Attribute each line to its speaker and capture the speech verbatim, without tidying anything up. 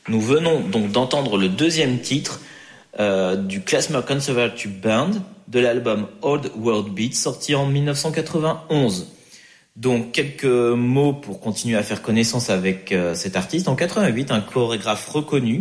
Speaker 1: Nous venons donc d'entendre le deuxième titre euh, du Klezmer Conservative Band de l'album Old World Beat sorti en dix-neuf cent quatre-vingt-onze. Donc quelques mots pour continuer à faire connaissance avec euh, cet artiste. En quatre-vingt-huit, un chorégraphe reconnu